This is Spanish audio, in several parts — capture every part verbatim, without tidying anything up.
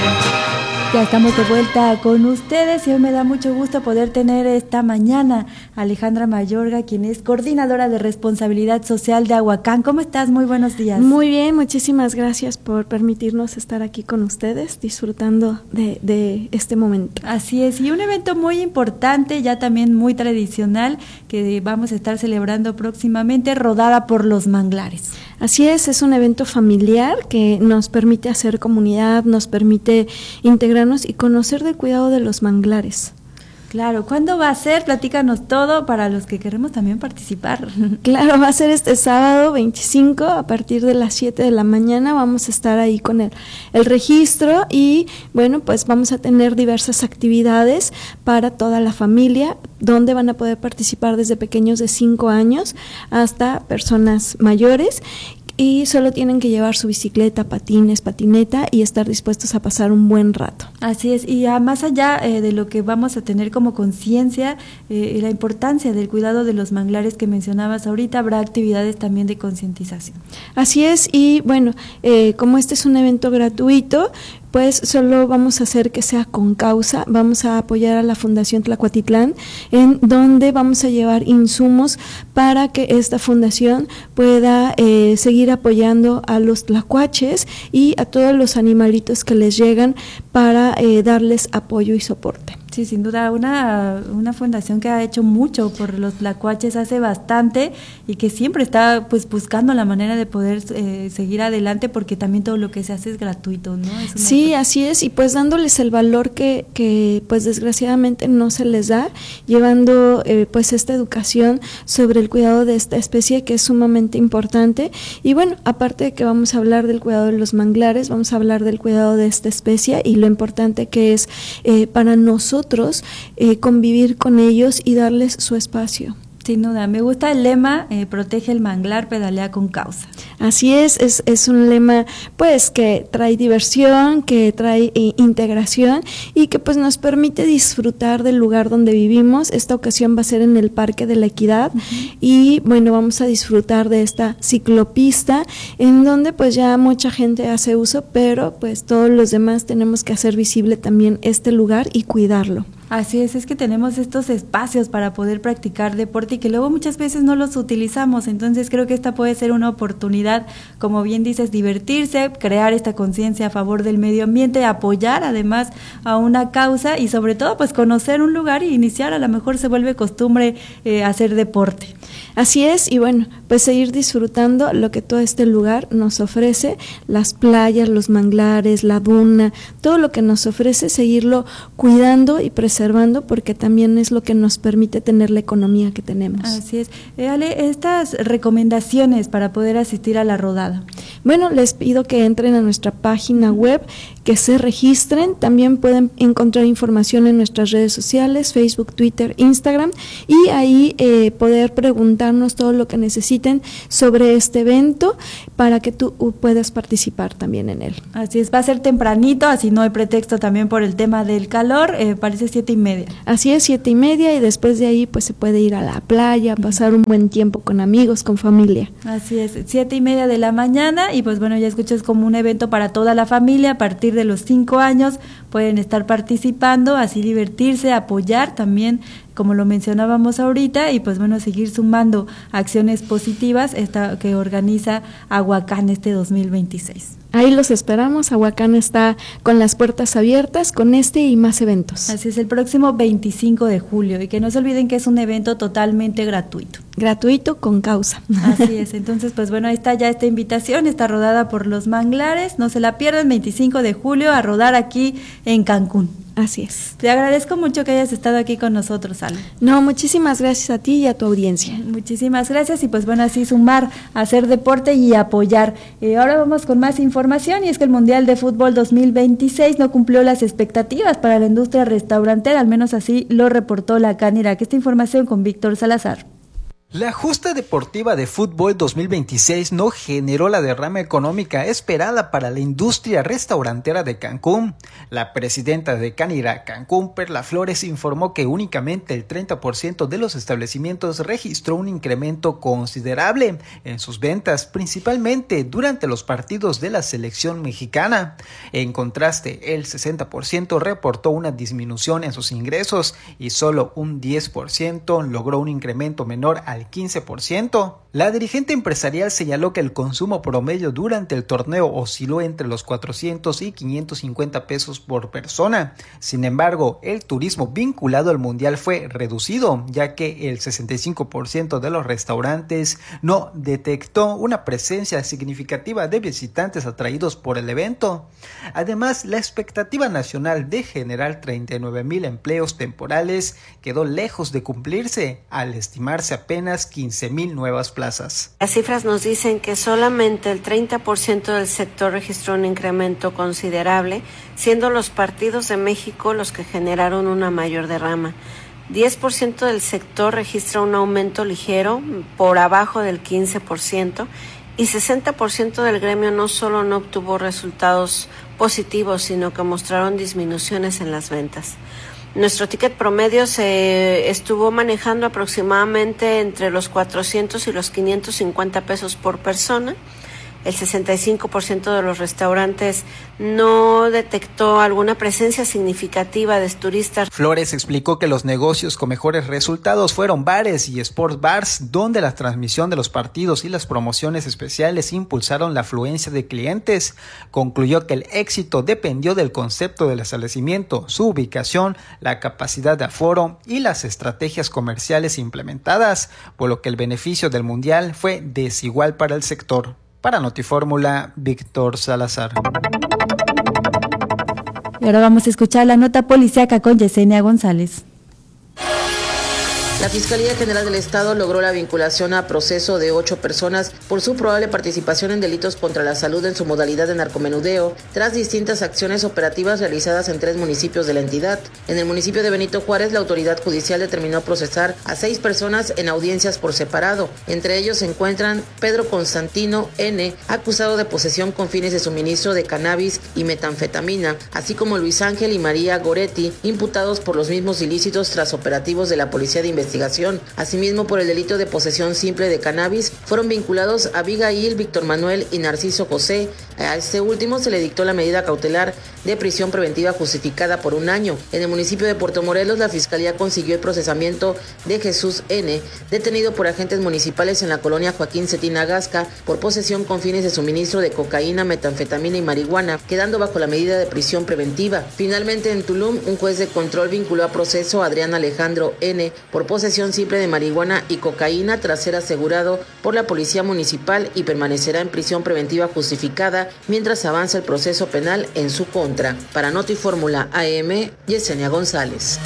Ya estamos de vuelta con ustedes y hoy me da mucho gusto poder tener esta mañana a Alejandra Mayorga, quien es coordinadora de responsabilidad social de Ahuacán. ¿Cómo estás? Muy buenos días. Muy bien, muchísimas gracias por permitirnos estar aquí con ustedes, disfrutando de, de este momento. Así es, y un evento muy importante, ya también muy tradicional, que vamos a estar celebrando próximamente, Rodada por los Manglares. Así es, es un evento familiar que nos permite hacer comunidad, nos permite integrarnos y conocer del cuidado de los manglares. Claro, ¿cuándo va a ser? Platícanos todo para los que queremos también participar. Claro, va a ser este sábado veinticinco a partir de las siete de la mañana. Vamos a estar ahí con el, el registro y bueno, pues vamos a tener diversas actividades para toda la familia, donde van a poder participar desde pequeños de cinco años hasta personas mayores. Y solo tienen que llevar su bicicleta, patines, patineta y estar dispuestos a pasar un buen rato. Así es, y a más allá eh, de lo que vamos a tener como conciencia, eh, la importancia del cuidado de los manglares que mencionabas ahorita, habrá actividades también de concientización. Así es, y bueno, eh, como este es un evento gratuito, pues solo vamos a hacer que sea con causa, vamos a apoyar a la Fundación Tlacuatitlán, en donde vamos a llevar insumos para que esta fundación pueda eh, seguir apoyando a los tlacuaches y a todos los animalitos que les llegan para eh, darles apoyo y soporte. Sí, sin duda, una, una fundación que ha hecho mucho por los tlacuaches, hace bastante y que siempre está pues buscando la manera de poder eh, seguir adelante, porque también todo lo que se hace es gratuito, ¿no? Es sí, cosa. Así es, y pues dándoles el valor que, que pues desgraciadamente no se les da, llevando eh, pues esta educación sobre el cuidado de esta especie que es sumamente importante. Y bueno, aparte de que vamos a hablar del cuidado de los manglares, vamos a hablar del cuidado de esta especie y lo importante que es eh, para nosotros Eh, convivir con ellos y darles su espacio. Sin duda, me gusta el lema, eh, protege el manglar, pedalea con causa. Así es, es, es un lema pues que trae diversión, que trae eh, integración y que pues nos permite disfrutar del lugar donde vivimos. Esta ocasión va a ser en el Parque de la Equidad. Uh-huh. Y bueno, vamos a disfrutar de esta ciclopista en donde pues ya mucha gente hace uso, pero pues todos los demás tenemos que hacer visible también este lugar y cuidarlo. Así es, es que tenemos estos espacios para poder practicar deporte y que luego muchas veces no los utilizamos, entonces creo que esta puede ser una oportunidad, como bien dices, divertirse, crear esta conciencia a favor del medio ambiente, apoyar además a una causa y sobre todo pues conocer un lugar y iniciar, a lo mejor se vuelve costumbre eh, hacer deporte. Así es, y bueno, pues seguir disfrutando lo que todo este lugar nos ofrece, las playas, los manglares, la duna, todo lo que nos ofrece, seguirlo cuidando y preservando, porque también es lo que nos permite tener la economía que tenemos. Así es. Eh, Ale, estas recomendaciones para poder asistir a la rodada. Bueno, les pido que entren a nuestra página web, que se registren, también pueden encontrar información en nuestras redes sociales, Facebook, Twitter, Instagram, y ahí eh, poder preguntarnos todo lo que necesiten sobre este evento para que tú puedas participar también en él. Así es, va a ser tempranito, así no hay pretexto también por el tema del calor, eh, parece siete y media. Así es, siete y media, y después de ahí pues se puede ir a la playa, pasar un buen tiempo con amigos, con familia. Así es, siete y media de la mañana, y pues bueno, ya escuchas, como un evento para toda la familia. A partir de los cinco años pueden estar participando, así divertirse, apoyar también, como lo mencionábamos ahorita, y pues bueno, seguir sumando acciones positivas esta que organiza Ahuacán este dos mil veintiséis. Ahí los esperamos, Ahuacán está con las puertas abiertas con este y más eventos. Así es, el próximo veinticinco de julio, y que no se olviden que es un evento totalmente gratuito. Gratuito con causa. Así es, entonces pues bueno, ahí está ya esta invitación, está rodada por los manglares, no se la pierdan, veinticinco de julio a rodar aquí en Cancún. Así es. Te agradezco mucho que hayas estado aquí con nosotros, Ale. No, muchísimas gracias a ti y a tu audiencia. Muchísimas gracias, y pues bueno, así sumar, hacer deporte y apoyar. Eh, ahora vamos con más información, y es que el Mundial de Fútbol dos mil veintiséis no cumplió las expectativas para la industria restaurantera, al menos así lo reportó la Canirac. Esta información con Víctor Salazar. La justa deportiva de fútbol dos mil veintiséis no generó la derrama económica esperada para la industria restaurantera de Cancún. La presidenta de Canira Cancún, Perla Flores, informó que únicamente el treinta por ciento de los establecimientos registró un incremento considerable en sus ventas, principalmente durante los partidos de la selección mexicana. En contraste, el sesenta por ciento reportó una disminución en sus ingresos y solo un diez por ciento logró un incremento menor al quince por ciento. La dirigente empresarial señaló que el consumo promedio durante el torneo osciló entre los cuatrocientos y quinientos cincuenta pesos por persona. Sin embargo, el turismo vinculado al mundial fue reducido, ya que el sesenta y cinco por ciento de los restaurantes no detectó una presencia significativa de visitantes atraídos por el evento. Además, la expectativa nacional de generar treinta y nueve mil empleos temporales quedó lejos de cumplirse, al estimarse apenas quince mil nuevas plazas. Las cifras nos dicen que solamente el treinta por ciento del sector registró un incremento considerable, siendo los partidos de México los que generaron una mayor derrama. diez por ciento del sector registra un aumento ligero, por abajo del quince por ciento, y sesenta por ciento del gremio no solo no obtuvo resultados positivos, sino que mostraron disminuciones en las ventas. Nuestro ticket promedio se estuvo manejando aproximadamente entre los cuatrocientos y los quinientos cincuenta pesos por persona. El sesenta y cinco por ciento de los restaurantes no detectó alguna presencia significativa de turistas. Flores explicó que los negocios con mejores resultados fueron bares y sports bars, donde la transmisión de los partidos y las promociones especiales impulsaron la afluencia de clientes. Concluyó que el éxito dependió del concepto del establecimiento, su ubicación, la capacidad de aforo y las estrategias comerciales implementadas, por lo que el beneficio del mundial fue desigual para el sector. Para Notifórmula, Víctor Salazar. Y ahora vamos a escuchar la nota policíaca con Yesenia González. La Fiscalía General del Estado logró la vinculación a proceso de ocho personas por su probable participación en delitos contra la salud en su modalidad de narcomenudeo, tras distintas acciones operativas realizadas en tres municipios de la entidad. En el municipio de Benito Juárez, la autoridad judicial determinó procesar a seis personas en audiencias por separado. Entre ellos se encuentran Pedro Constantino N., acusado de posesión con fines de suministro de cannabis y metanfetamina, así como Luis Ángel y María Goretti, imputados por los mismos ilícitos tras operativos de la Policía de Investigación. Asimismo, por el delito de posesión simple de cannabis, fueron vinculados Abigail, Víctor Manuel y Narciso José. A este último se le dictó la medida cautelar de prisión preventiva justificada por un año. En el municipio de Puerto Morelos, la Fiscalía consiguió el procesamiento de Jesús N., detenido por agentes municipales en la colonia Joaquín Cetina Gasca por posesión con fines de suministro de cocaína, metanfetamina y marihuana, quedando bajo la medida de prisión preventiva. Finalmente, en Tulum, un juez de control vinculó a proceso a Adrián Alejandro N. por posesión simple de marihuana y cocaína tras ser asegurado por la Policía Municipal y permanecerá en prisión preventiva justificada mientras avanza el proceso penal en su contra. Para Notifórmula A M, Yesenia González.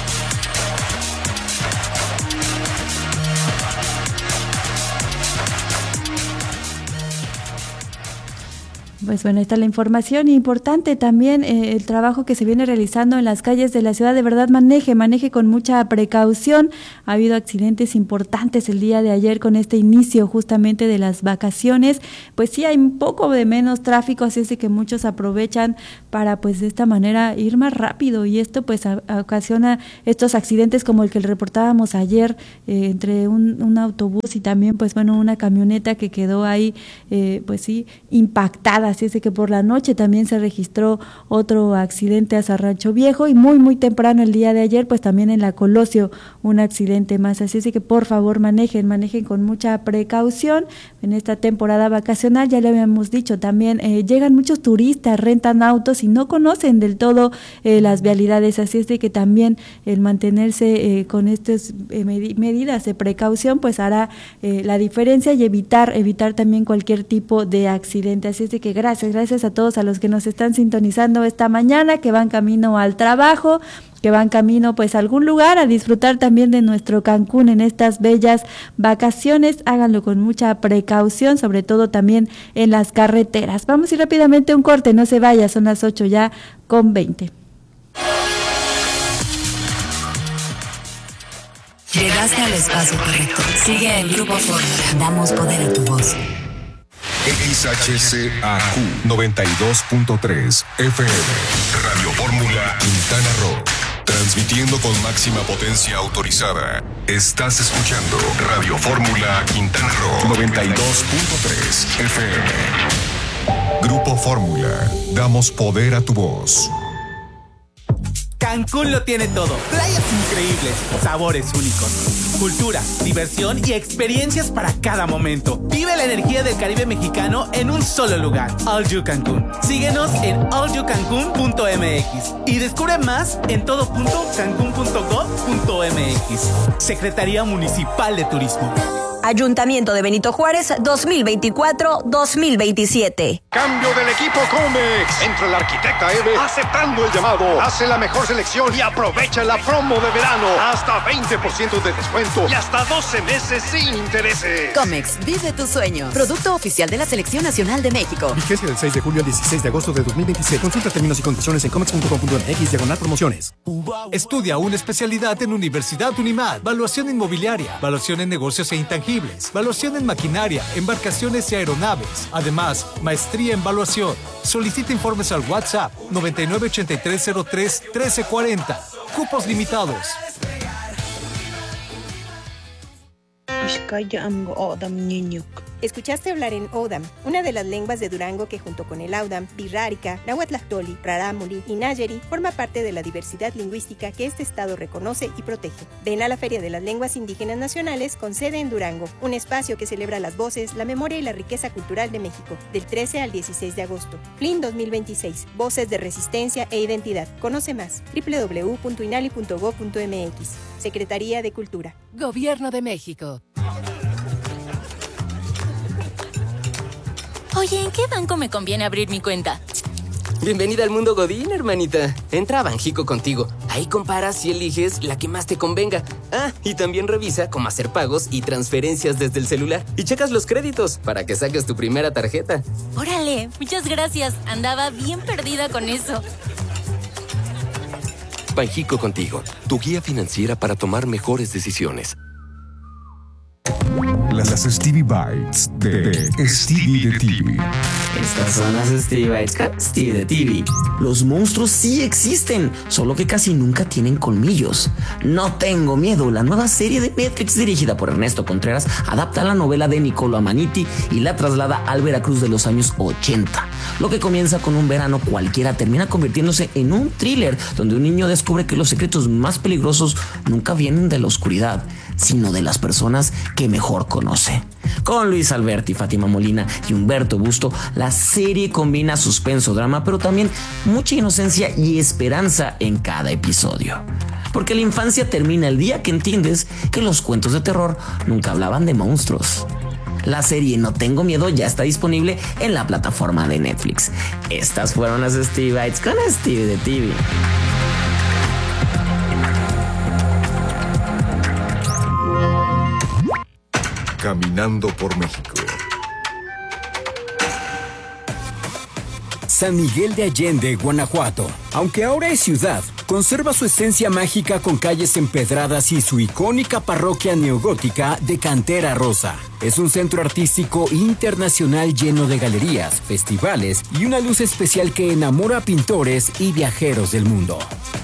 Pues bueno, esta es la información importante también, eh, el trabajo que se viene realizando en las calles de la ciudad. De verdad, maneje, maneje con mucha precaución. Ha habido accidentes importantes el día de ayer con este inicio justamente de las vacaciones. Pues sí, hay un poco de menos tráfico, así es de que muchos aprovechan para pues de esta manera ir más rápido, y esto pues a, a ocasiona estos accidentes como el que reportábamos ayer eh, entre un, un autobús y también pues bueno una camioneta que quedó ahí eh, pues sí impactada. Así es de que por la noche también se registró otro accidente a Rancho Viejo, y muy muy temprano el día de ayer pues también en la Colosio un accidente más. Así es de que por favor manejen, manejen con mucha precaución en esta temporada vacacional. Ya le habíamos dicho también, eh, llegan muchos turistas, rentan autos y no conocen del todo eh, las vialidades, así es de que también el mantenerse eh, con estas eh, med- medidas de precaución pues hará eh, la diferencia y evitar, evitar también cualquier tipo de accidente. Así es de que gracias, gracias a todos a los que nos están sintonizando esta mañana, que van camino al trabajo, que van camino pues a algún lugar a disfrutar también de nuestro Cancún en estas bellas vacaciones. Háganlo con mucha precaución, sobre todo también en las carreteras. Vamos a ir rápidamente a un corte, no se vaya, son las ocho ya con veinte. Llegaste al espacio correcto. Sigue el Grupo Fórmula. Damos poder a tu voz. X H C A Q noventa y dos punto tres F M. Radio Fórmula Quintana Roo. Transmitiendo con máxima potencia autorizada. Estás escuchando Radio Fórmula Quintana Roo noventa y dos punto tres F M. Grupo Fórmula. Damos poder a tu voz. Cancún lo tiene todo. Playas increíbles, sabores únicos, cultura, diversión y experiencias para cada momento. Vive la energía del Caribe mexicano en un solo lugar. All You Cancún. Síguenos en all you cancún punto m x y descubre más en todo punto cancún punto gov punto m x. Secretaría Municipal de Turismo. Ayuntamiento de Benito Juárez dos mil veinticuatro dos mil veintisiete. Cambio del equipo Comex. Entra el arquitecta Eve aceptando el llamado. Hace la mejor selección y aprovecha la promo de verano. Hasta veinte por ciento de descuento y hasta doce meses sin intereses. Comex, vive tus sueños. Producto oficial de la Selección Nacional de México. Vigencia del seis de julio al dieciséis de agosto de dos mil veintisiete. Consulta términos y condiciones en comex punto com punto m x diagonal promociones. Estudia una especialidad en Universidad Unimad. Valuación inmobiliaria, valuación en negocios e intangibles, valuación en maquinaria, embarcaciones y aeronaves. Además, maestría en valuación. Solicita informes al WhatsApp noventa y nueve ochenta y tres cero tres trece cuarenta. Cupos limitados. Escuchaste hablar en Odam, una de las lenguas de Durango que junto con el Audam, Birrárica, Nahuatlactoli, Rarámuri y Nayeri forma parte de la diversidad lingüística que este estado reconoce y protege. Ven a la Feria de las Lenguas Indígenas Nacionales con sede en Durango, un espacio que celebra las voces, la memoria y la riqueza cultural de México, del trece al dieciséis de agosto. F L I N dos mil veintiséis, Voces de Resistencia e Identidad. Conoce más, doble u doble u doble u punto inali punto gov punto m x. Secretaría de Cultura. Gobierno de México. Oye, ¿en qué banco me conviene abrir mi cuenta? Bienvenida al mundo Godín, hermanita. Entra a Banjico contigo. Ahí comparas y eliges la que más te convenga. Ah, y también revisa cómo hacer pagos y transferencias desde el celular. Y checas los créditos para que saques tu primera tarjeta. Órale, muchas gracias. Andaba bien perdida con eso. Banjico contigo, tu guía financiera para tomar mejores decisiones. Las Stevie Bites de Stevie de T V. Estas son las Stevie Bites con Stevie de T V. Los monstruos sí existen, solo que casi nunca tienen colmillos. No tengo miedo, la nueva serie de Netflix dirigida por Ernesto Contreras adapta la novela de Niccolo Amaniti y la traslada al Veracruz de los años ochenta. Lo que comienza con un verano cualquiera termina convirtiéndose en un thriller donde un niño descubre que los secretos más peligrosos nunca vienen de la oscuridad, sino de las personas que mejor conoce. Con Luis Alberti, Fátima Molina y Humberto Busto, la serie combina suspenso, drama, pero también mucha inocencia y esperanza en cada episodio. Porque la infancia termina el día que entiendes que los cuentos de terror nunca hablaban de monstruos. La serie No Tengo Miedo ya está disponible en la plataforma de Netflix. Estas fueron las Stevie Bites con Stevie de T V. Caminando por México. San Miguel de Allende, Guanajuato. Aunque ahora es ciudad, conserva su esencia mágica con calles empedradas y su icónica parroquia neogótica de cantera rosa. Es un centro artístico internacional lleno de galerías, festivales y una luz especial que enamora a pintores y viajeros del mundo.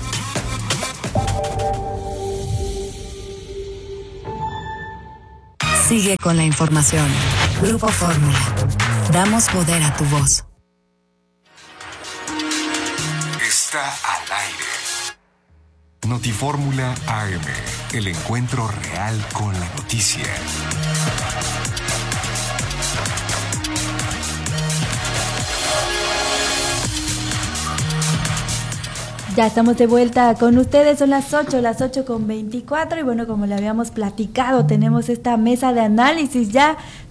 Sigue con la información. Grupo Fórmula. Damos poder a tu voz. Está al aire. Notifórmula A M. El encuentro real con la noticia. Ya estamos de vuelta con ustedes, son las ocho, las ocho con veinticuatro y bueno, como le habíamos platicado, tenemos esta mesa de análisis ya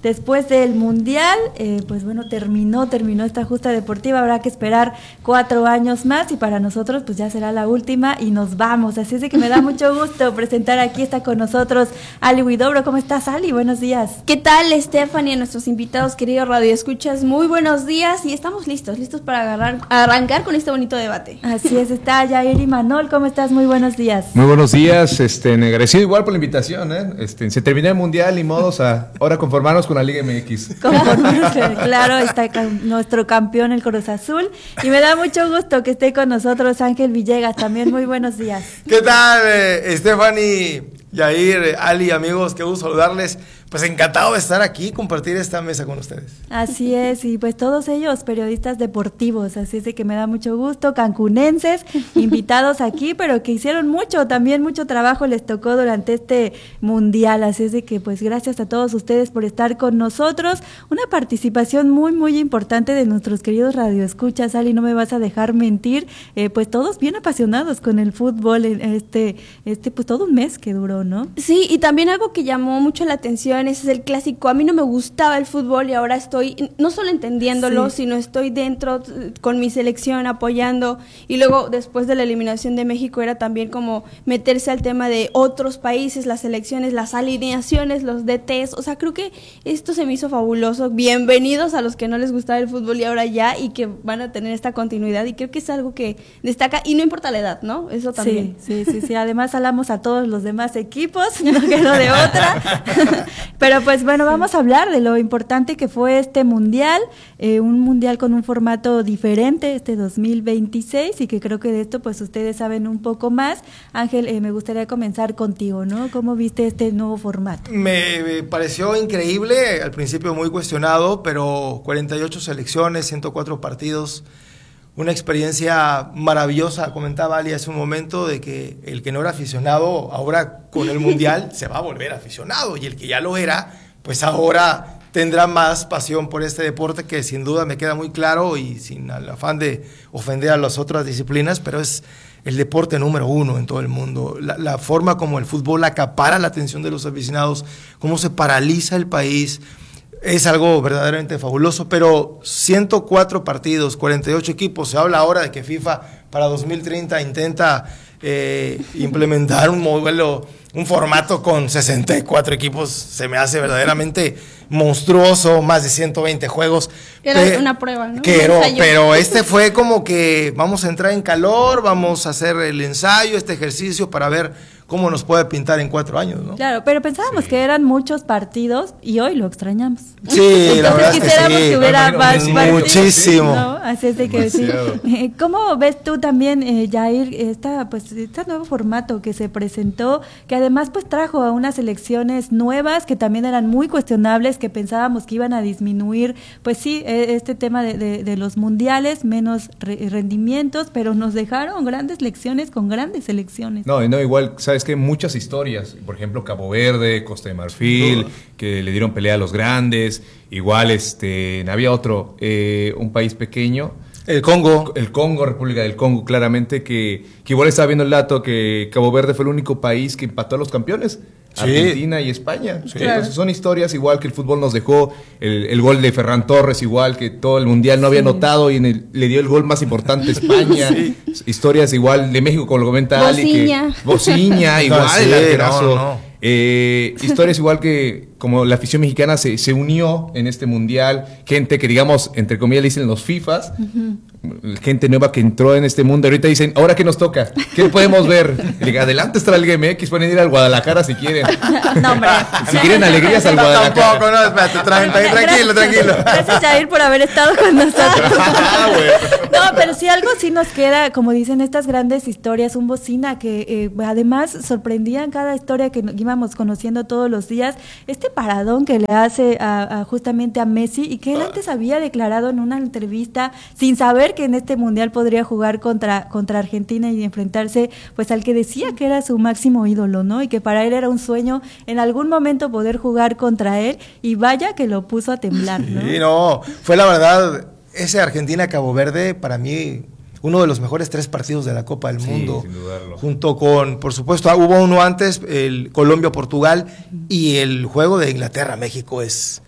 después del Mundial, eh, pues bueno, terminó, terminó esta justa deportiva, habrá que esperar cuatro años más y para nosotros pues ya será la última y nos vamos, así es de que me da mucho gusto presentar aquí, está con nosotros Ali Huidobro. ¿Cómo estás, Ali? Buenos días. ¿Qué tal, Stephanie, a nuestros invitados, queridos radioescuchas? Muy buenos días y estamos listos, listos para agarrar, arrancar con este bonito debate. Así es, está Jair y Manol, ¿cómo estás? Muy buenos días. Muy buenos días, este, agradecido igual por la invitación, ¿eh? Este, se terminó el Mundial y modos a ahora conformarnos con la Liga M X. Conformarnos, claro, está nuestro campeón, el Cruz Azul, y me da mucho gusto que esté con nosotros Ángel Villegas, también muy buenos días. ¿Qué tal, eh, Stephanie, Yair, Ali, amigos? Qué gusto saludarles. Pues encantado de estar aquí, compartir esta mesa con ustedes. Así es, y pues todos ellos periodistas deportivos, así es de que me da mucho gusto, cancunenses, invitados aquí, pero que hicieron mucho, también mucho trabajo les tocó durante este mundial, así es de que pues gracias a todos ustedes por estar con nosotros, una participación muy muy importante de nuestros queridos radioescuchas, Ali, no me vas a dejar mentir, eh, pues todos bien apasionados con el fútbol, este, este pues todo un mes que duró, ¿no? Sí, y también algo que llamó mucho la atención, ese es el clásico, a mí no me gustaba el fútbol y ahora estoy no solo entendiéndolo, sí. sino estoy dentro con mi selección apoyando, y luego después de la eliminación de México era también como meterse al tema de otros países, las selecciones, las alineaciones, los D Ts, o sea, creo que esto se me hizo fabuloso. Bienvenidos a los que no les gustaba el fútbol y ahora ya, y que van a tener esta continuidad, y creo que es algo que destaca, y no importa la edad, ¿no? Eso también. Sí, sí, sí, sí. Además hablamos a todos los demás equipos, no quedó de otra. Pero pues bueno, vamos a hablar de lo importante que fue este mundial, eh, un mundial con un formato diferente, este dos mil veintiséis, y que creo que de esto pues ustedes saben un poco más. Ángel, eh, me gustaría comenzar contigo, ¿no? ¿Cómo viste este nuevo formato? Me, me pareció increíble, al principio muy cuestionado, pero cuarenta y ocho selecciones, ciento cuatro partidos, una experiencia maravillosa. Comentaba Ali hace un momento de que el que no era aficionado ahora con el Mundial se va a volver aficionado, y el que ya lo era, pues ahora tendrá más pasión por este deporte, que sin duda me queda muy claro, y sin el afán de ofender a las otras disciplinas, pero es el deporte número uno en todo el mundo. La, la forma como el fútbol acapara la atención de los aficionados, cómo se paraliza el país, es algo verdaderamente fabuloso. Pero ciento cuatro partidos, cuarenta y ocho equipos, se habla ahora de que FIFA para dos mil treinta intenta eh, implementar un modelo, un formato con sesenta y cuatro equipos, se me hace verdaderamente monstruoso, más de ciento veinte juegos. Era Pe- una prueba, ¿no? Pero, pero este fue como que vamos a entrar en calor, vamos a hacer el ensayo, este ejercicio para ver cómo nos puede pintar en cuatro años, ¿no? Claro, pero pensábamos sí. que eran muchos partidos y hoy lo extrañamos. Sí, entonces la verdad quisiéramos que, sí. que hubiera no, más partidos. Muchísimo. ¿No? Así es de que sí. ¿Cómo ves tú también, eh, Jair, esta, pues, este nuevo formato que se presentó, que además pues trajo a unas elecciones nuevas que también eran muy cuestionables, que pensábamos que iban a disminuir, pues sí, este tema de, de, de los mundiales, menos re- rendimientos, pero nos dejaron grandes lecciones con grandes selecciones. No, no, igual, sabes que muchas historias, por ejemplo, Cabo Verde, Costa de Marfil, no. que le dieron pelea a los grandes, igual este, había otro, eh, un país pequeño. El Congo. El Congo, República del Congo, claramente, que, que igual estaba viendo el dato que Cabo Verde fue el único país que empató a los campeones. Sí. Argentina y España. Sí. Claro. Entonces son historias igual que el fútbol nos dejó, el, el gol de Ferran Torres igual, que todo el mundial no había sí. notado y en el, le dio el gol más importante a España. Sí. Historias igual de México, como lo comenta Ali. Bociña. Que, Bociña, igual, no, sí, el arquerazo. No, no. Eh, historias igual que como la afición mexicana se, se unió en este mundial, gente que digamos, entre comillas le dicen los FIFAs, uh-huh. gente nueva que entró en este mundo, ahorita dicen, ¿ahora qué nos toca? ¿Qué podemos ver? Diga, adelante está la Liga M X, pueden ir al Guadalajara si quieren. No, hombre. Si quieren alegrías al Guadalajara. Tampoco, no, espérate, tra- tranquilo, tranquilo. Gracias, Jair, por haber estado con nosotros. No, pero sí algo sí nos queda, como dicen estas grandes historias, un Bocina que eh, además sorprendían cada historia que íbamos conociendo todos los días, este paradón que le hace a, a justamente a Messi, y que él antes había declarado en una entrevista, sin saber que en este mundial podría jugar contra, contra Argentina y enfrentarse pues al que decía que era su máximo ídolo, ¿no? Y que para él era un sueño en algún momento poder jugar contra él, y vaya que lo puso a temblar, ¿no? Sí, no, fue la verdad, ese Argentina-Cabo Verde para mí uno de los mejores tres partidos de la Copa del sí, Mundo, sin dudarlo. Junto con, por supuesto, hubo uno antes, el Colombia-Portugal, y el juego de Inglaterra-México es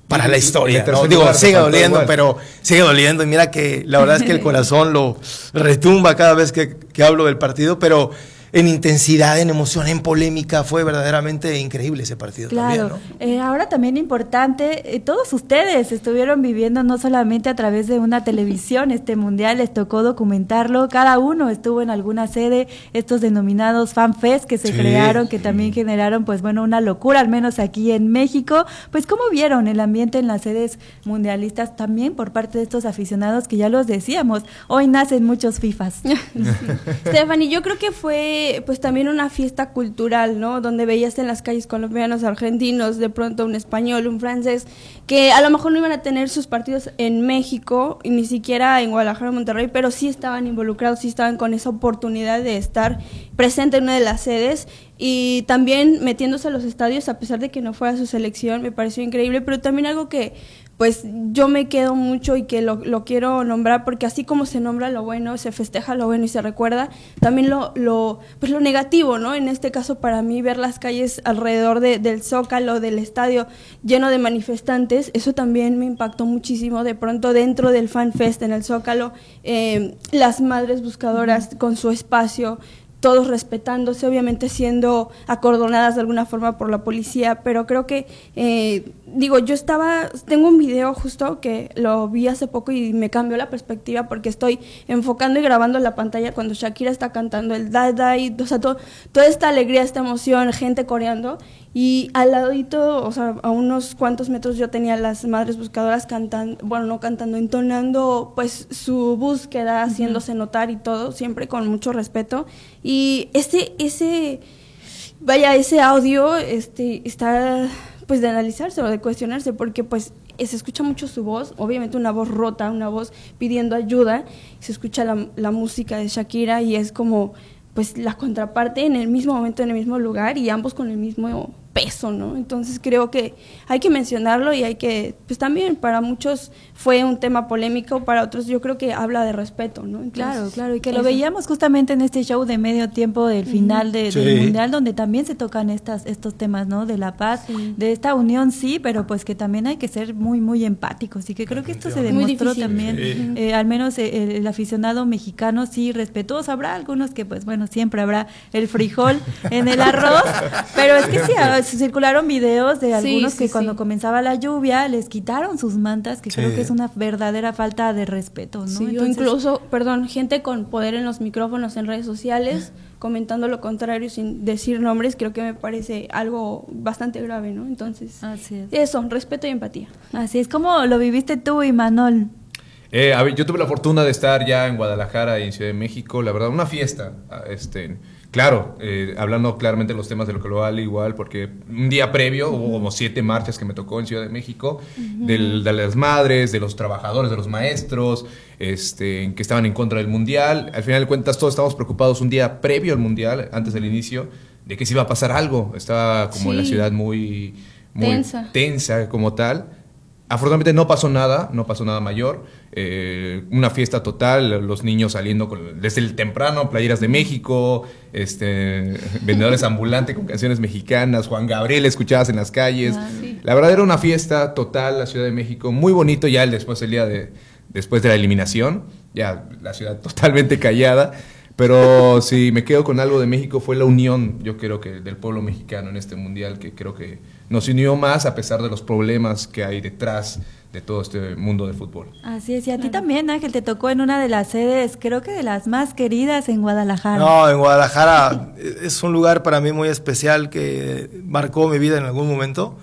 para la historia, el ¿no? tercer Digo, lugar te sigue faltó doliendo, igual. pero sigue doliendo. Y mira que la verdad es que el corazón lo retumba cada vez que, que hablo del partido, pero en intensidad, en emoción, en polémica, fue verdaderamente increíble ese partido. Claro, también, ¿no? eh, ahora también importante, eh, todos ustedes estuvieron viviendo no solamente a través de una televisión este mundial, les tocó documentarlo, cada uno estuvo en alguna sede, estos denominados FanFest que se Sí. crearon, que también generaron pues bueno una locura, al menos aquí en México. Pues ¿cómo vieron el ambiente en las sedes mundialistas también por parte de estos aficionados que ya los decíamos, hoy nacen muchos FIFAs? Sí. Stephanie, yo creo que fue pues también una fiesta cultural, ¿no? Donde veías en las calles colombianos, argentinos, de pronto un español, un francés, que a lo mejor no iban a tener sus partidos en México, y ni siquiera en Guadalajara o Monterrey, pero sí estaban involucrados, sí estaban con esa oportunidad de estar presente en una de las sedes, y también metiéndose a los estadios, a pesar de que no fuera su selección, me pareció increíble, pero también algo que pues yo me quedo mucho y que lo, lo quiero nombrar, porque así como se nombra lo bueno, se festeja lo bueno y se recuerda, también lo, lo, pues lo negativo, ¿no? En este caso, para mí, ver las calles alrededor de, del Zócalo, del estadio, lleno de manifestantes, eso también me impactó muchísimo. De pronto, dentro del FanFest en el Zócalo, eh, las madres buscadoras con su espacio, todos respetándose, obviamente siendo acordonadas de alguna forma por la policía, pero creo que, eh, digo, yo estaba, tengo un video justo que lo vi hace poco y me cambió la perspectiva, porque estoy enfocando y grabando la pantalla cuando Shakira está cantando el Dai Dai, o sea, todo, toda esta alegría, esta emoción, gente coreando, y al ladito, o sea, a unos cuantos metros yo tenía las madres buscadoras cantando, bueno, no cantando, entonando pues su búsqueda, uh-huh. haciéndose notar y todo, siempre con mucho respeto. Y ese, ese, vaya, ese audio este, está pues de analizarse o de cuestionarse, porque pues se escucha mucho su voz, obviamente una voz rota, una voz pidiendo ayuda, se escucha la, la música de Shakira y es como pues la contraparte en el mismo momento, en el mismo lugar, y ambos con el mismo peso, ¿no? Entonces creo que hay que mencionarlo, y hay que, pues también para muchos fue un tema polémico, para otros yo creo que habla de respeto, ¿no? Entonces, claro, claro, y que eso. Lo veíamos justamente en este show de medio tiempo del final de, sí. del mundial, donde también se tocan estas estos temas, ¿no? De la paz, sí. de esta unión, sí, pero pues que también hay que ser muy, muy empáticos, y que creo que esto se demostró también, sí. eh, al menos el, el aficionado mexicano sí respetuoso. Habrá algunos que pues bueno, siempre habrá el frijol en el arroz, pero es que sí, circularon videos de algunos sí, sí, que cuando sí. comenzaba la lluvia les quitaron sus mantas, que sí. creo que es una verdadera falta de respeto, ¿no? Sí, Entonces, o incluso, perdón, gente con poder en los micrófonos en redes sociales comentando lo contrario sin decir nombres, creo que me parece algo bastante grave, ¿no? Entonces, así es. Eso, respeto y empatía. Así es. ¿Cómo lo viviste tú, Imanol? Eh, a ver, yo tuve la fortuna de estar ya en Guadalajara y en Ciudad de México, la verdad, una fiesta, este, claro, eh, hablando claramente de los temas de lo global igual, porque un día previo hubo como siete marchas que me tocó en Ciudad de México, uh-huh. del, de las madres, de los trabajadores, de los maestros, este, que estaban en contra del Mundial. Al final de cuentas todos estábamos preocupados un día previo al Mundial, antes del inicio, de que se iba a pasar algo. Estaba como sí. la ciudad muy, muy tensa. tensa como tal. Afortunadamente no pasó nada, no pasó nada mayor, eh, una fiesta total, los niños saliendo con, desde el temprano, playeras de México, este, vendedores ambulantes con canciones mexicanas, Juan Gabriel escuchadas en las calles, ah, sí. La verdad era una fiesta total la Ciudad de México, muy bonito ya el después el día de, después de la eliminación, ya la ciudad totalmente callada. Pero si me quedo con algo de México fue la unión, yo creo que del pueblo mexicano en este mundial, que creo que nos unió más a pesar de los problemas que hay detrás de todo este mundo del fútbol. Así es, y a claro. ti también, Ángel, te tocó en una de las sedes, creo que de las más queridas en Guadalajara. No, en Guadalajara es un lugar para mí muy especial que marcó mi vida en algún momento.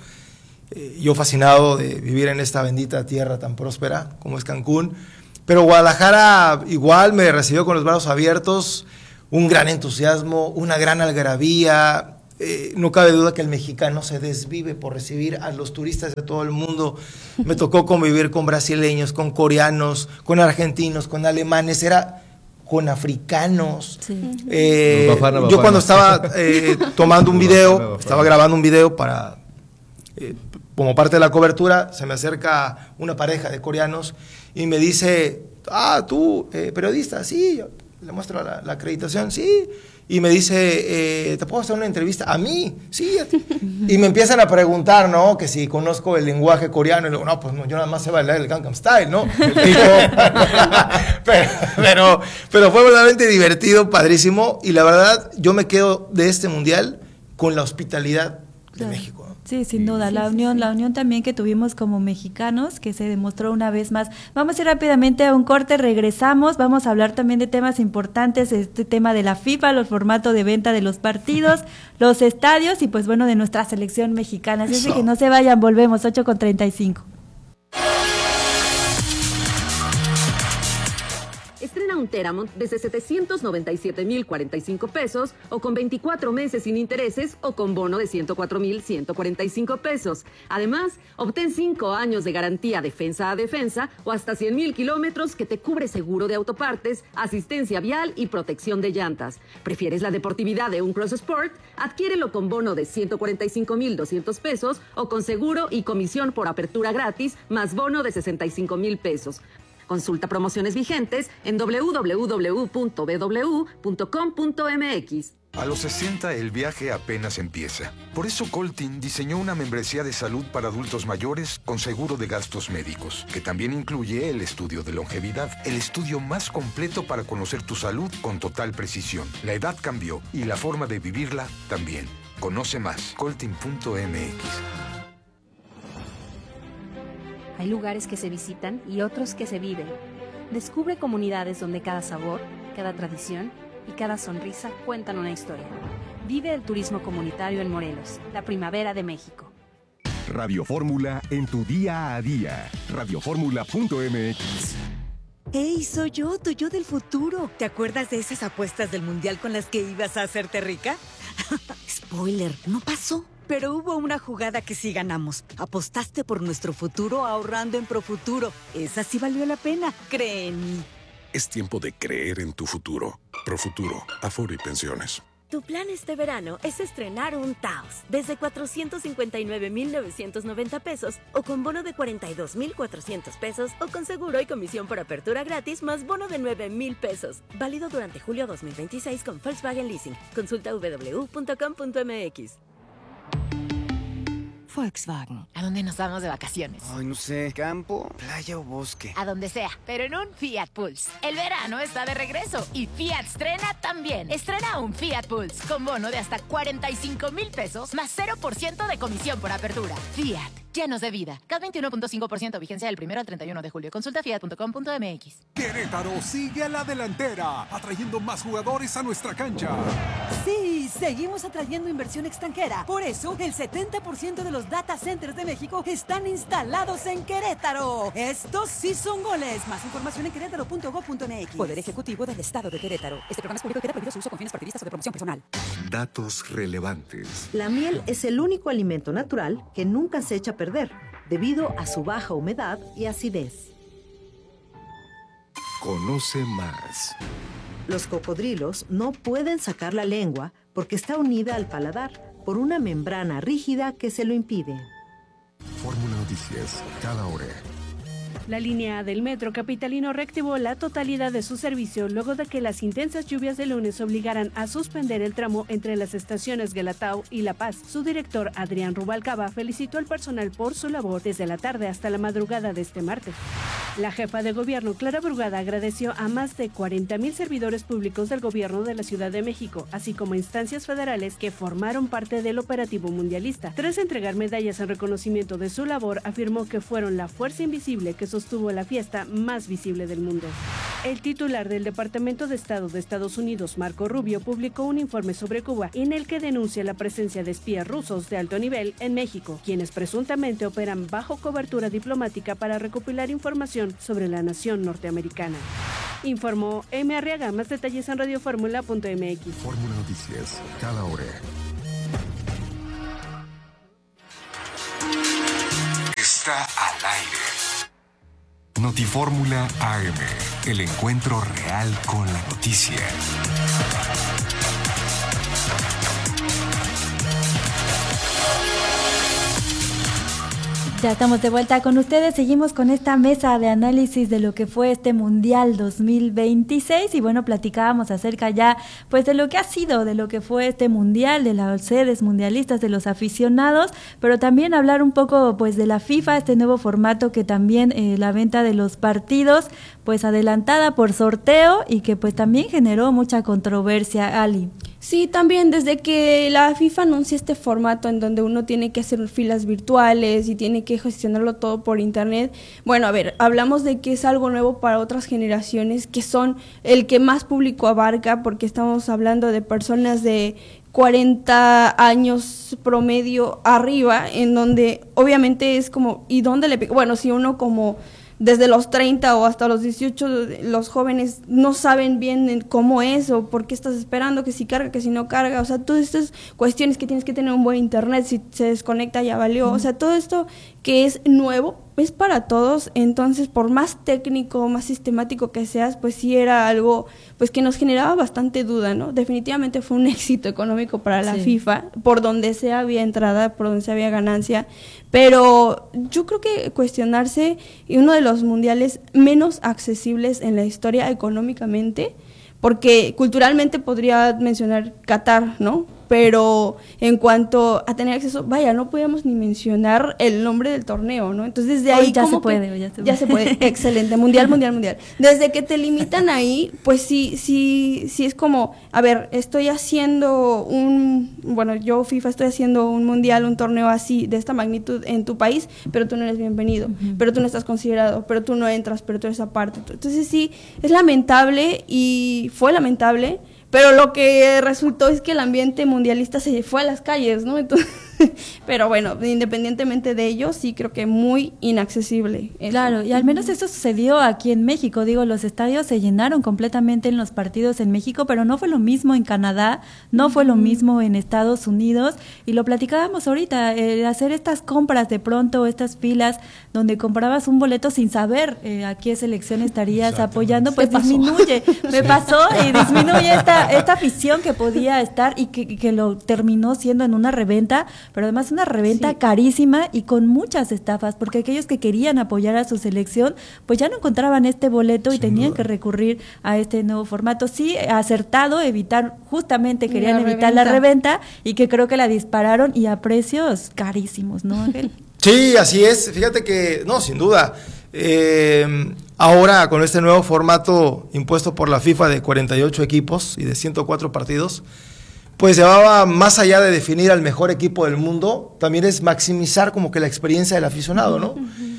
Yo fascinado de vivir en esta bendita tierra tan próspera como es Cancún. Pero Guadalajara igual me recibió con los brazos abiertos, un gran entusiasmo, una gran algarabía. Eh, no cabe duda que el mexicano se desvive por recibir a los turistas de todo el mundo. Me tocó convivir con brasileños, con coreanos, con argentinos, con alemanes, era con africanos. Sí. Eh, bafana, bafana. Yo cuando estaba eh, tomando un video, bafana, bafana. estaba grabando un video para... Eh, como parte de la cobertura, se me acerca una pareja de coreanos y me dice, ah, tú, eh, periodista, sí, Le muestro la, la acreditación, sí. Y me dice, eh, ¿te puedo hacer una entrevista? ¿A mí? Sí. A ti. Y me empiezan a preguntar, ¿no? Que si conozco el lenguaje coreano. Y le digo, no, pues no, yo nada más sé bailar el Gangnam Style, ¿no? pero, pero, pero fue verdaderamente divertido, padrísimo. Y la verdad, yo me quedo de este mundial con la hospitalidad de claro. México. Sí, sin duda, sí, la sí, unión, sí. la unión también que tuvimos como mexicanos, que se demostró una vez más. Vamos a ir rápidamente a un corte, regresamos, vamos a hablar también de temas importantes, este tema de la FIFA, los formatos de venta de los partidos, los estadios y pues bueno, de nuestra selección mexicana. Así que no se vayan, volvemos, ocho con treinta y cinco. Estrena un Teramont desde setecientos noventa y siete mil cuarenta y cinco pesos o con veinticuatro meses sin intereses o con bono de ciento cuatro mil ciento cuarenta y cinco pesos. Además, obtén cinco años de garantía defensa a defensa o hasta cien mil kilómetros que te cubre seguro de autopartes, asistencia vial y protección de llantas. ¿Prefieres la deportividad de un Cross Sport? Adquiérelo con bono de ciento cuarenta y cinco mil doscientos pesos o con seguro y comisión por apertura gratis más bono de sesenta y cinco mil pesos. Consulta promociones vigentes en doble u doble u doble u punto b w punto com punto m x. A los sesenta el viaje apenas empieza. Por eso Coltin diseñó una membresía de salud para adultos mayores con seguro de gastos médicos, que también incluye el estudio de longevidad, el estudio más completo para conocer tu salud con total precisión. La edad cambió y la forma de vivirla también. Conoce más, coltin punto m x. Hay lugares que se visitan y otros que se viven. Descubre comunidades donde cada sabor, cada tradición y cada sonrisa cuentan una historia. Vive el turismo comunitario en Morelos, la primavera de México. Radio Fórmula en tu día a día. radio fórmula punto m x. ¡Hey, soy yo, tu yo del futuro! ¿Te acuerdas de esas apuestas del Mundial con las que ibas a hacerte rica? Spoiler, no pasó. Pero hubo una jugada que sí ganamos. Apostaste por nuestro futuro ahorrando en Profuturo. Esa sí valió la pena. Cree en mí. Es tiempo de creer en tu futuro. Profuturo, Afore y Pensiones. Tu plan este verano es estrenar un Taos desde cuatrocientos cincuenta y nueve mil novecientos noventa pesos o con bono de cuarenta y dos mil cuatrocientos pesos o con seguro y comisión por apertura gratis más bono de nueve mil pesos. Válido durante julio dos mil veintiséis con Volkswagen Leasing. Consulta doble u doble u doble u punto com punto m x. Volkswagen. ¿A dónde nos vamos de vacaciones? Ay, no sé. ¿Campo, playa o bosque? A donde sea, pero en un Fiat Pulse. El verano está de regreso y Fiat estrena también. Estrena un Fiat Pulse con bono de hasta cuarenta y cinco mil pesos más cero por ciento de comisión por apertura. Fiat, llenos de vida. C A T veintiuno punto cinco por ciento vigencia del primero al treinta y uno de julio. Consulta fiat punto com punto m x. Querétaro sigue a la delantera, atrayendo más jugadores a nuestra cancha. Sí, seguimos atrayendo inversión extranjera. Por eso, el setenta por ciento de los data centers de México están instalados en Querétaro. Estos sí son goles. Más información en querétaro punto gob punto m x. Poder Ejecutivo del Estado de Querétaro. Este programa es público y queda prohibido su uso con fines partidistas o de promoción personal. Datos relevantes. La miel es el único alimento natural que nunca se echa a perder, debido a su baja humedad y acidez. Conoce más. Los cocodrilos no pueden sacar la lengua porque está unida al paladar por una membrana rígida que se lo impide. Fórmula Noticias, cada hora. La línea A del metro capitalino reactivó la totalidad de su servicio luego de que las intensas lluvias de lunes obligaran a suspender el tramo entre las estaciones Guelatao y La Paz. Su director, Adrián Rubalcaba, felicitó al personal por su labor desde la tarde hasta la madrugada de este martes. La jefa de gobierno, Clara Brugada, agradeció a más de cuarenta mil servidores públicos del gobierno de la Ciudad de México, así como instancias federales que formaron parte del operativo mundialista. Tras entregar medallas en reconocimiento de su labor, afirmó que fueron la fuerza invisible que sostuvo la fiesta más visible del mundo. El titular del Departamento de Estado de Estados Unidos, Marco Rubio, publicó un informe sobre Cuba en el que denuncia la presencia de espías rusos de alto nivel en México, quienes presuntamente operan bajo cobertura diplomática para recopilar información sobre la nación norteamericana. Informó M. Arriaga. Más detalles en radio fórmula punto m x. Fórmula Noticias, cada hora. Está al aire. Notifórmula A M, el encuentro real con la noticia. Ya estamos de vuelta con ustedes, seguimos con esta mesa de análisis de lo que fue este Mundial dos mil veintiséis y bueno, platicábamos acerca ya pues de lo que ha sido, de lo que fue este Mundial, de las sedes mundialistas, de los aficionados, pero también hablar un poco pues de la FIFA, este nuevo formato que también eh, la venta de los partidos pues adelantada por sorteo y que pues también generó mucha controversia, Ali. Sí, también desde que la FIFA anuncia este formato en donde uno tiene que hacer filas virtuales y tiene que gestionarlo todo por internet, bueno, a ver, hablamos de que es algo nuevo para otras generaciones que son el que más público abarca, porque estamos hablando de personas de cuarenta años promedio arriba, en donde obviamente es como, ¿y dónde le pica? Bueno, si uno como desde los treinta o hasta los dieciocho, los jóvenes no saben bien cómo es o por qué estás esperando, que si carga, que si no carga, o sea, todas estas cuestiones que tienes que tener un buen internet, si se desconecta ya valió, o sea, todo esto que es nuevo es para todos, entonces por más técnico, más sistemático que seas, pues sí era algo pues que nos generaba bastante duda, ¿no? Definitivamente fue un éxito económico para la sí. FIFA, por donde sea había entrada, por donde sea había ganancia, pero yo creo que cuestionarse, y uno de los mundiales menos accesibles en la historia económicamente, porque culturalmente podría mencionar Qatar, ¿no? Pero en cuanto a tener acceso, vaya, no podíamos ni mencionar el nombre del torneo, ¿no? Entonces de ahí hoy ya como se puede, que, ya se puede. Ya se puede, excelente, mundial, mundial, mundial. Desde que te limitan ahí, pues sí, sí, sí es como, a ver, estoy haciendo un, bueno, yo FIFA estoy haciendo un mundial, un torneo así, de esta magnitud en tu país, pero tú no eres bienvenido, uh-huh. pero tú no estás considerado, pero tú no entras, pero tú eres aparte. Entonces sí, es lamentable y fue lamentable. Pero lo que resultó es que el ambiente mundialista se fue a las calles, ¿no? Entonces, pero bueno, independientemente de ello, sí creo que muy inaccesible. Eso. Claro, y al menos eso sucedió aquí en México. Digo, los estadios se llenaron completamente en los partidos en México, pero no fue lo mismo en Canadá, no fue lo mismo en Estados Unidos. Y lo platicábamos ahorita, eh, hacer estas compras de pronto, estas filas donde comprabas un boleto sin saber eh, a qué selección estarías apoyando, pues disminuye. Me pasó y disminuye esta esta afición que podía estar y que, que lo terminó siendo en una reventa, pero además una reventa sí. carísima y con muchas estafas, porque aquellos que querían apoyar a su selección, pues ya no encontraban este boleto Sin y tenían duda. que recurrir a este nuevo formato. Sí, acertado, evitar, justamente querían la evitar reventa. la reventa y que creo que la dispararon y a precios carísimos, ¿no, Ángel? Sí, así es. Fíjate que, no, sin duda. Eh, ahora con este nuevo formato impuesto por la FIFA de cuarenta y ocho equipos y de ciento cuatro partidos, pues llevaba más allá de definir al mejor equipo del mundo, también es maximizar como que la experiencia del aficionado, ¿no?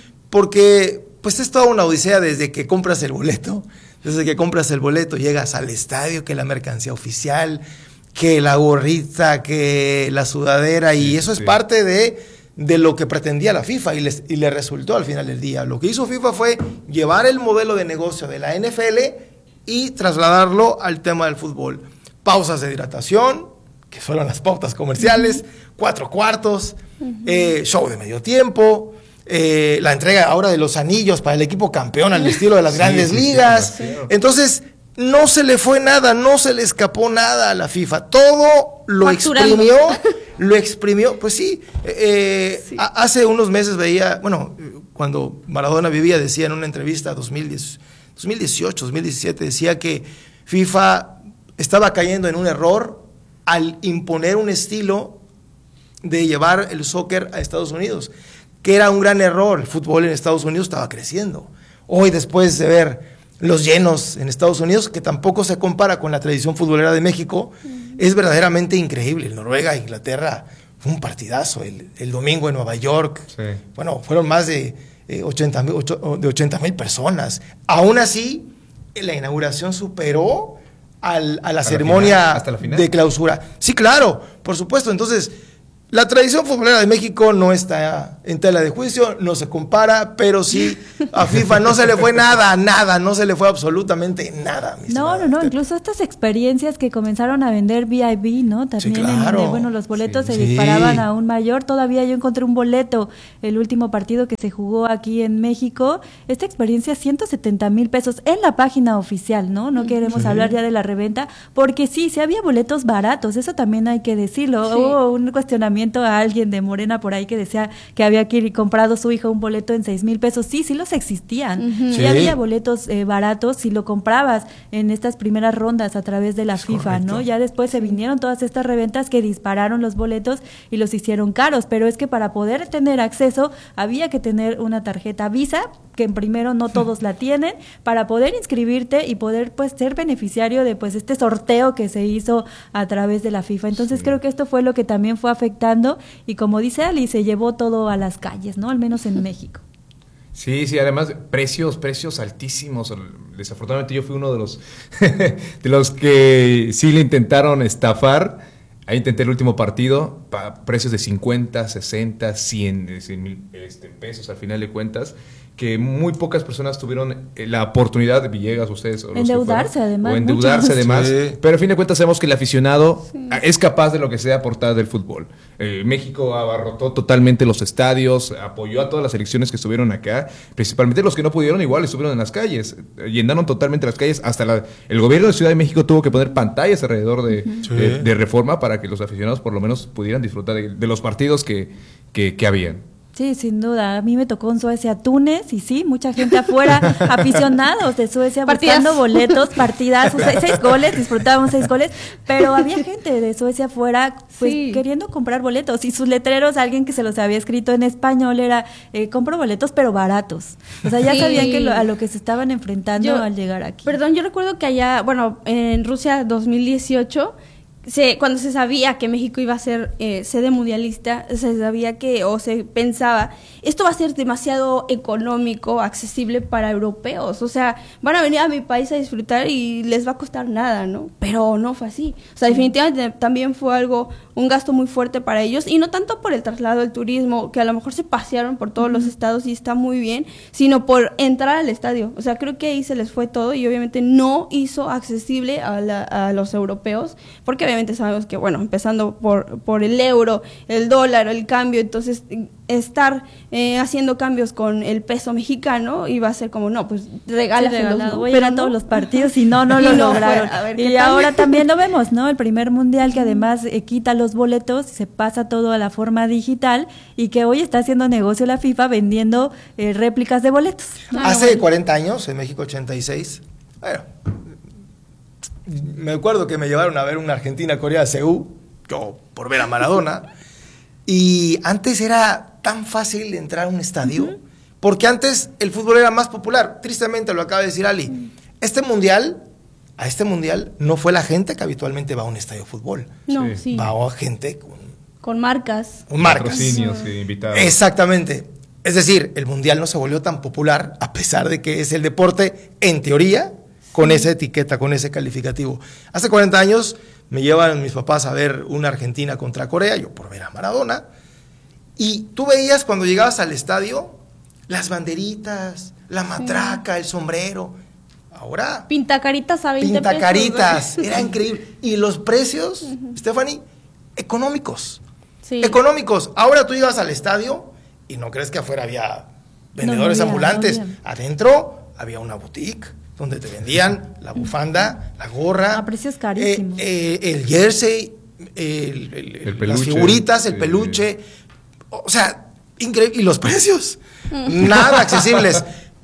Porque pues es toda una odisea desde que compras el boleto, desde que compras el boleto, llegas al estadio, que la mercancía oficial, que la gorrita, que la sudadera, y sí, eso es sí. parte de... de lo que pretendía la FIFA y, les, y le resultó al final del día. Lo que hizo FIFA fue llevar el modelo de negocio de la N F L y trasladarlo al tema del fútbol. Pausas de hidratación, que fueron las pautas comerciales, uh-huh. cuatro cuartos, uh-huh. eh, show de medio tiempo, eh, la entrega ahora de los anillos para el equipo campeón al estilo de las sí, grandes sí, ligas. Sí, sí, Entonces, no se le fue nada, no se le escapó nada a la FIFA. Todo lo Facturando. exprimió, lo exprimió. Pues sí, eh, sí. A, hace unos meses veía, bueno, cuando Maradona vivía, decía en una entrevista dos mil diez, dos mil dieciocho, dos mil diecisiete, decía que FIFA estaba cayendo en un error al imponer un estilo de llevar el soccer a Estados Unidos, que era un gran error. El fútbol en Estados Unidos estaba creciendo. Hoy, después de ver los llenos en Estados Unidos, que tampoco se compara con la tradición futbolera de México, uh-huh. es verdaderamente increíble. El Noruega, Inglaterra, fue un partidazo. El, el domingo en Nueva York, sí. bueno, fueron más de eh, ochenta mil personas. Aún así, la inauguración superó al, a la ¿Hasta ceremonia la ¿Hasta la final? de clausura. Sí, claro, por supuesto. Entonces, la tradición futbolera de México no está en tela de juicio, no se compara, pero sí a FIFA no se le fue nada, nada, no se le fue absolutamente nada. No, no, no, incluso estas experiencias que comenzaron a vender V I P, ¿no? También sí, claro. en donde, bueno, los boletos sí, se sí. disparaban a un mayor. Todavía yo encontré un boleto, el último partido que se jugó aquí en México. Esta experiencia, ciento setenta mil pesos en la página oficial, ¿no? No queremos sí. hablar ya de la reventa, porque sí, sí había boletos baratos, eso también hay que decirlo. Sí. Hubo un cuestionamiento señalamiento a alguien de Morena por ahí que decía que había que ir comprado su hija un boleto en seis mil pesos. Sí, sí los existían. Uh-huh. Sí, sí había boletos eh, baratos si lo comprabas en estas primeras rondas a través de la es FIFA, correcto. ¿No? Ya después se vinieron todas estas reventas que dispararon los boletos y los hicieron caros, pero es que para poder tener acceso había que tener una tarjeta Visa, que primero no todos la tienen, para poder inscribirte y poder pues ser beneficiario de pues este sorteo que se hizo a través de la FIFA. Entonces sí. creo que esto fue lo que también fue afectando y como dice Ali, se llevó todo a las calles, ¿no? Al menos en México. Sí, sí, además precios, precios altísimos. Desafortunadamente yo fui uno de los de los que sí le intentaron estafar. Ahí intenté el último partido, pa, precios de cincuenta, sesenta, cien mil este, pesos al final de cuentas, que muy pocas personas tuvieron la oportunidad de Villegas, ustedes. O los endeudarse además. O endeudarse muchos. además. Sí. Pero a fin de cuentas sabemos que el aficionado sí. es capaz de lo que sea aportar del fútbol. Eh, México abarrotó totalmente los estadios, apoyó a todas las selecciones que estuvieron acá, principalmente los que no pudieron igual estuvieron en las calles, llenaron totalmente las calles, hasta la, el gobierno de Ciudad de México tuvo que poner pantallas alrededor de, sí. de, de Reforma para que los aficionados por lo menos pudieran disfrutar de, de los partidos que, que, que habían. Sí, sin duda. A mí me tocó en Suecia, Túnez, y sí, mucha gente afuera, aficionados de Suecia Partidas. buscando boletos, partidas, seis, seis goles, disfrutábamos seis goles, pero había gente de Suecia afuera pues sí. queriendo comprar boletos y sus letreros, alguien que se los había escrito en español era, eh, compro boletos pero baratos. O sea, ya sí. sabían que lo, a lo que se estaban enfrentando yo, al llegar aquí. Perdón, yo recuerdo que allá, bueno, en Rusia dos mil dieciocho... Se, cuando se sabía que México iba a ser eh, sede mundialista, se sabía que, o se pensaba, esto va a ser demasiado económico, accesible para europeos, o sea, van a venir a mi país a disfrutar y les va a costar nada, ¿no? Pero no fue así, o sea, definitivamente también fue algo, un gasto muy fuerte para ellos, y no tanto por el traslado del turismo, que a lo mejor se pasearon por todos uh-huh. los estados y está muy bien, sino por entrar al estadio, o sea, creo que ahí se les fue todo y obviamente no hizo accesible a, la, a los europeos, porque obviamente sabemos que, bueno, empezando por, por el euro, el dólar, el cambio, entonces estar eh, haciendo cambios con el peso mexicano iba a ser como, no, pues regálaselos. Sí, voy a ir a todos los partidos y no, no lo no, lograron. Fue, ver, y ahora también lo vemos, ¿no? El primer mundial que además eh, quita los boletos, se pasa todo a la forma digital y que hoy está haciendo negocio la FIFA vendiendo eh, réplicas de boletos. Ah, Hace bueno. cuarenta años, en México ochenta y seis, bueno, me acuerdo que me llevaron a ver una Argentina-Corea Seúl, yo por ver a Maradona, y antes era tan fácil entrar a un estadio, uh-huh. porque antes el fútbol era más popular, tristemente lo acaba de decir Ali, uh-huh. este mundial, a este mundial no fue la gente que habitualmente va a un estadio de fútbol, no, sí. Sí. va a gente con, con marcas, con marcas, patrocinios y invitados. Exactamente, es decir, el mundial no se volvió tan popular a pesar de que es el deporte, en teoría, con esa etiqueta, con ese calificativo. Hace cuarenta años me llevan mis papás a ver una Argentina contra Corea, yo por ver a Maradona, y tú veías cuando llegabas al estadio las banderitas, la matraca, sí. el sombrero. Ahora... Pintacaritas a veinte Pintacaritas, pesos. Era increíble. Y los precios, uh-huh. Stephanie, económicos. Sí. Económicos. Ahora tú llegas al estadio y no crees que afuera había vendedores no, no había, ambulantes. No había. Adentro había una boutique donde te vendían la bufanda, la gorra, a precios carísimos, eh, eh, el jersey, el, el, el peluche, las figuritas, el peluche, o sea, increíble, y los precios, nada accesibles.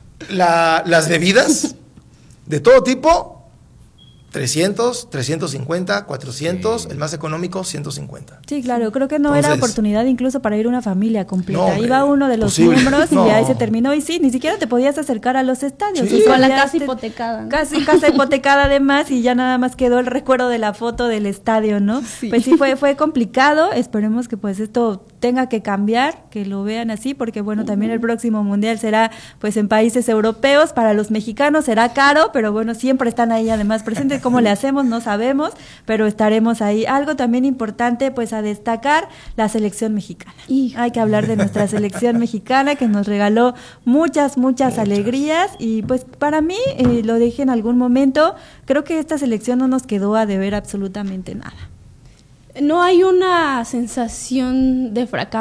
La, las bebidas de todo tipo, trescientos, trescientos cincuenta, cuatrocientos, sí. el más económico, ciento cincuenta. Sí, claro, creo que no Entonces, era oportunidad incluso para ir una familia completa. No, hombre, Iba uno de los posible. miembros no. y ahí se terminó. Y sí, ni siquiera te podías acercar a los estadios. Sí. Y con la casa hipotecada. ¿no? Casi casa hipotecada además y ya nada más quedó el recuerdo de la foto del estadio, ¿no? Sí. Pues sí, fue, fue complicado. Esperemos que pues esto tenga que cambiar, que lo vean así, porque bueno, también el próximo mundial será pues en países europeos. Para los mexicanos será caro, pero bueno, siempre están ahí además presentes. ¿Cómo le hacemos? No sabemos, pero estaremos ahí. Algo también importante pues a destacar, la selección mexicana. Y hay que hablar de nuestra selección mexicana que nos regaló muchas, muchas, muchas. alegrías y pues para mí, eh, lo dije en algún momento, creo que esta selección no nos quedó a deber absolutamente nada. ¿No hay una sensación de fracaso?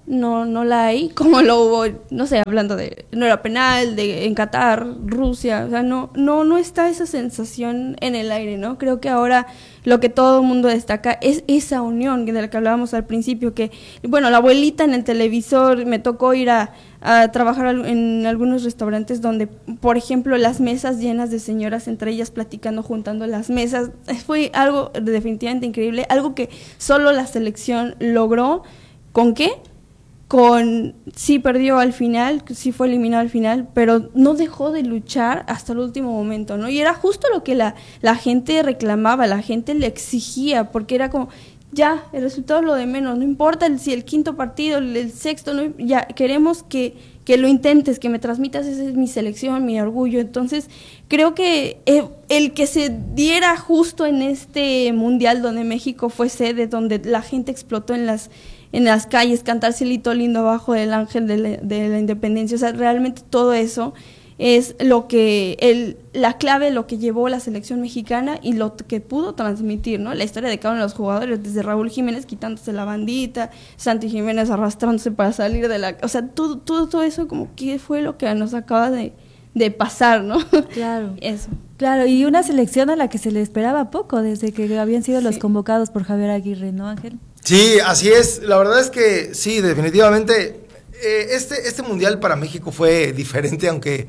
no no la hay, como lo hubo, no sé, hablando de no era penal, de en Qatar, Rusia, o sea, no no no está esa sensación en el aire, ¿no? Creo que ahora lo que todo el mundo destaca es esa unión de la que hablábamos al principio, que bueno, la abuelita en el televisor, me tocó ir a a trabajar en algunos restaurantes donde, por ejemplo, las mesas llenas de señoras, entre ellas platicando, juntando las mesas, fue algo definitivamente increíble, algo que solo la selección logró. ¿Con qué? Con, sí perdió al final, sí fue eliminado al final, pero no dejó de luchar hasta el último momento, ¿no? Y era justo lo que la, la gente reclamaba, la gente le exigía, porque era como, ya, el resultado es lo de menos, no importa el, si el quinto partido, el, el sexto, no, ya queremos que, que lo intentes, que me transmitas, esa es mi selección, mi orgullo. Entonces, creo que eh, el que se diera justo en este mundial donde México fue sede, donde la gente explotó en las en las calles, cantar Cielito Lindo abajo del ángel de la, de la independencia, o sea, realmente todo eso es lo que, el, la clave, lo que llevó la selección mexicana y lo que pudo transmitir, ¿no? La historia de cada uno de los jugadores, desde Raúl Jiménez quitándose la bandita, Santi Jiménez arrastrándose para salir de la... O sea, todo, todo, todo eso como que fue lo que nos acaba de, de pasar, ¿no? Claro. Eso. Claro, y una selección a la que se le esperaba poco, desde que habían sido sí. los convocados por Javier Aguirre, ¿no, Ángel? Sí, así es. La verdad es que sí, definitivamente eh, este, este mundial para México fue diferente, aunque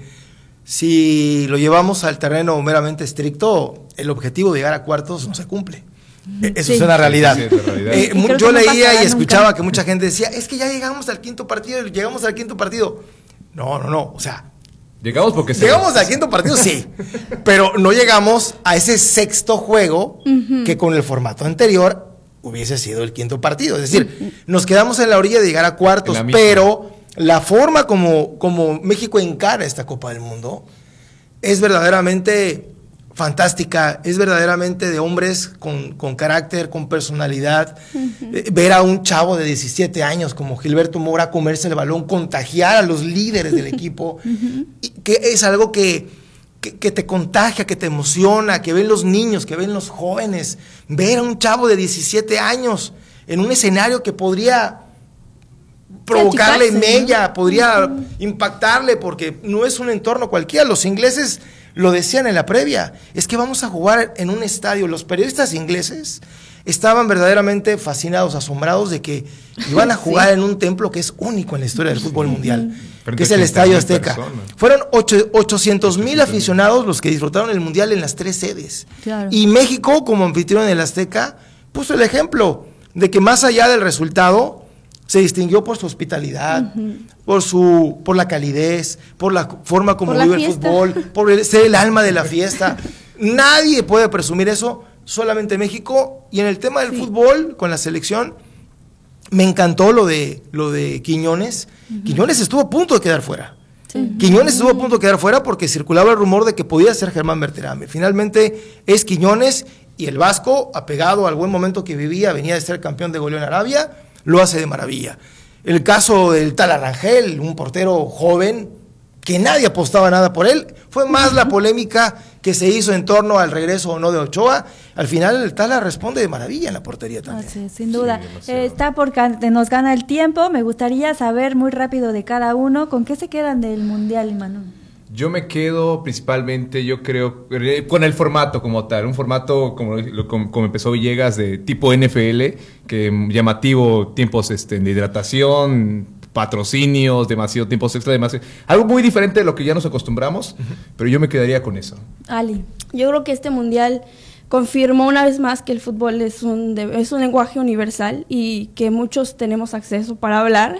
si lo llevamos al terreno meramente estricto, el objetivo de llegar a cuartos no se cumple. Eh, eso sí. es una realidad. Sí, sí, es realidad. Eh, mu- yo no leía y escuchaba nunca. que mucha gente decía, es que ya llegamos al quinto partido, llegamos al quinto partido. No, no, no, o sea... Llegamos porque... Llegamos se... al quinto partido, sí, pero no llegamos a ese sexto juego uh-huh. que con el formato anterior hubiese sido el quinto partido. Es decir, nos quedamos en la orilla de llegar a cuartos, la pero la forma como, como México encara esta Copa del Mundo es verdaderamente fantástica, es verdaderamente de hombres con, con carácter, con personalidad. Uh-huh. Eh, ver a un chavo de diecisiete años como Gilberto Mora comerse el balón, contagiar a los líderes del equipo, uh-huh. y que es algo que... Que, que te contagia, que te emociona, que ven los niños, que ven los jóvenes, ver a un chavo de diecisiete años en un escenario que podría provocarle mella, ¿no? podría uh-huh. impactarle, porque no es un entorno cualquiera. Los ingleses lo decían en la previa, es que vamos a jugar en un estadio. Los periodistas ingleses estaban verdaderamente fascinados, asombrados de que iban a jugar sí. en un templo que es único en la historia del fútbol mundial, Frente que es el Estadio Azteca. Personas. Fueron ochocientos mil aficionados los que disfrutaron el mundial en las tres sedes. Claro. Y México, como anfitrión del Azteca, puso el ejemplo de que más allá del resultado, se distinguió por su hospitalidad, uh-huh. por su por la calidez, por la forma como vive el fútbol, por el, ser el alma de la fiesta. Nadie puede presumir eso, solamente México. Y en el tema del sí. fútbol, con la selección, me encantó lo de lo de Quiñones. Uh-huh. Quiñones estuvo a punto de quedar fuera. Sí. Quiñones estuvo a punto de quedar fuera porque circulaba el rumor de que podía ser Germán Berterame. Finalmente es Quiñones, y el vasco, apegado al buen momento que vivía, venía de ser campeón de goleo en Arabia, lo hace de maravilla. El caso del tal Arrangel, un portero joven, que nadie apostaba nada por él, fue más la polémica que se hizo en torno al regreso o no de Ochoa. Al final el Tala responde de maravilla en la portería también. Así es, sin duda. Sí, eh, está por nos gana el tiempo. Me gustaría saber muy rápido de cada uno, ¿con qué se quedan del Mundial, Manu? Yo me quedo principalmente, yo creo, con el formato como tal, un formato como, como, como empezó Villegas, de tipo N F L, que llamativo, tiempos este, de hidratación, patrocinios, demasiado tiempos extra, demasiado, algo muy diferente de lo que ya nos acostumbramos, uh-huh. pero yo me quedaría con eso. Ali, yo creo que este mundial confirmó una vez más que el fútbol es un, es un lenguaje universal y que muchos tenemos acceso para hablar.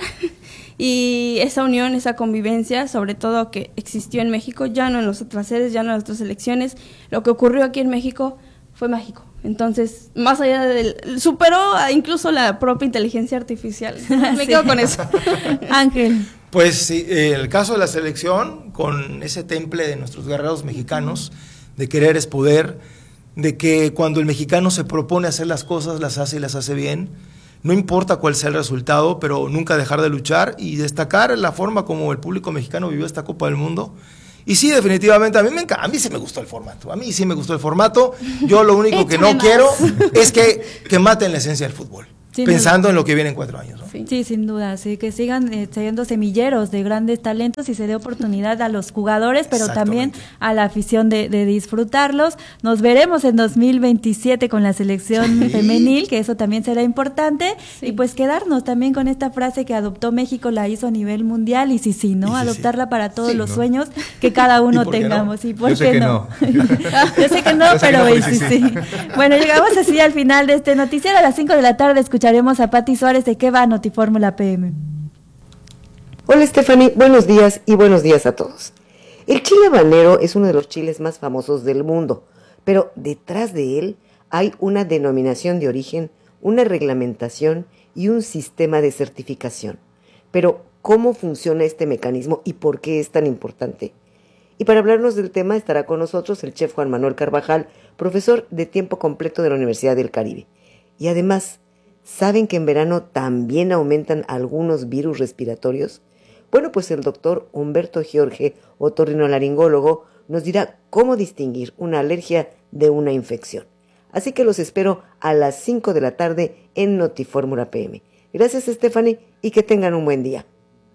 Y esa unión, esa convivencia, sobre todo que existió en México, ya no en las otras sedes, ya no en las otras elecciones, lo que ocurrió aquí en México fue mágico. Entonces, más allá del... superó incluso la propia inteligencia artificial. Me sí. quedo con eso. Ángel. Pues sí, el caso de la selección, con ese temple de nuestros guerreros mexicanos, de querer es poder, de que cuando el mexicano se propone hacer las cosas, las hace y las hace bien. No importa cuál sea el resultado, pero nunca dejar de luchar y destacar la forma como el público mexicano vivió esta Copa del Mundo. Y sí, definitivamente, a mí, me enc- a mí sí me gustó el formato, a mí sí me gustó el formato. Yo lo único que no más. quiero es que, que maten la esencia del fútbol. Sin pensando duda. en lo que viene en cuatro años, ¿no? Sí. sí, sin duda, sí, que sigan eh, siendo semilleros de grandes talentos y se dé oportunidad a los jugadores, pero también a la afición de, de disfrutarlos. Nos veremos en dos mil veintisiete con la selección sí. femenil, que eso también será importante, sí. y pues quedarnos también con esta frase que adoptó México, la hizo a nivel mundial, y sí, sí, ¿no? Sí, Adoptarla sí. para todos sí, los ¿no? sueños que cada uno ¿Y tengamos. ¿Y por Yo qué sé que no? no. Yo sé que no, Yo pero sé que no, sí, sí, sí. Bueno, llegamos así al final de este noticiero. A las cinco de la tarde escucharemos a Pati Suárez de qué va Notifórmula P M. Hola Stephanie, buenos días y buenos días a todos. El chile habanero es uno de los chiles más famosos del mundo, pero detrás de él hay una denominación de origen, una reglamentación y un sistema de certificación. Pero, ¿cómo funciona este mecanismo y por qué es tan importante? Y para hablarnos del tema estará con nosotros el chef Juan Manuel Carvajal, profesor de tiempo completo de la Universidad del Caribe. Y además, ¿saben que en verano también aumentan algunos virus respiratorios? Bueno, pues el doctor Humberto Giorge, otorrinolaringólogo, nos dirá cómo distinguir una alergia de una infección. Así que los espero a las cinco de la tarde en Notifórmula P M. Gracias, Stephanie, y que tengan un buen día.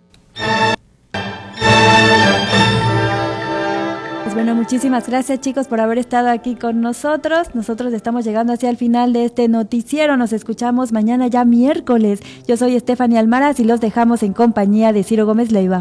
Pues bueno, muchísimas gracias chicos por haber estado aquí con nosotros. Nosotros estamos llegando hacia el final de este noticiero. Nos escuchamos mañana ya miércoles. Yo soy Stephanie Almaraz y los dejamos en compañía de Ciro Gómez Leiva.